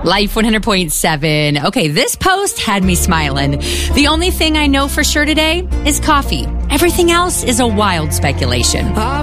Life 100.7. Okay, this post had me smiling. The only thing I know for sure today is coffee. Everything else is a wild speculation.